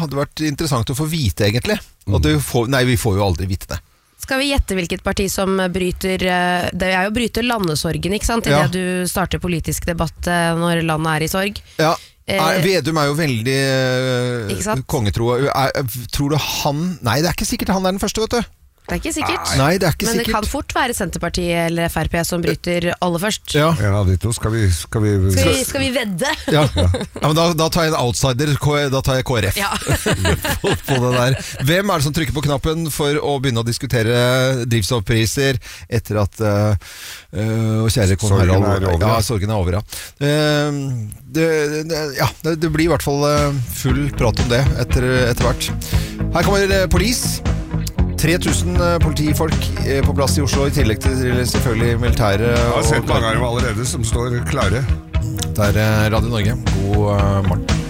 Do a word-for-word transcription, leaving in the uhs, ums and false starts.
hadde vært interessant å få vite egentlig. Og du får, nei, vi får jo aldri vite det. Skal vi gjette hvilket parti som bryter, det er jo å bryte landesorgen, ikke sant? I Ja. det du starter politisk debatt når landet er i sorg. Ja, er, Vedum er jo veldig Ikke sant? kongetro. Er, tror du han... Nei, det er ikke sikkert han er den første, vet du. Det er ikke sikkert. Nei, det er ikke Men det sikkert. kan fort være Senterpartiet eller F R P som bryter aller først. Ja. En av de to, skal vi... Skal vi, Skal vi, skal vi vedde? Ja. Ja, men da, da tar jeg en outsider, K- da tar jeg K R F Ja. på, på det der. Hvem er det som trykker på knappen for å begynne å diskutere drivstoffpriser etter at uh, uh, kjære kong Sorgen Harald er over, ja, ja. sorgen er over, ja. Uh, det, det, ja, det, det blir i hvert fall uh, full prat om det etter, etter hvert. Her kommer uh, Police. tre tusen politifolk på plass i Oslo, i tillegg til selvfølgelig militære. Jeg har sett mange av dem allerede som står klare. Det er Radio Norge. God morgen.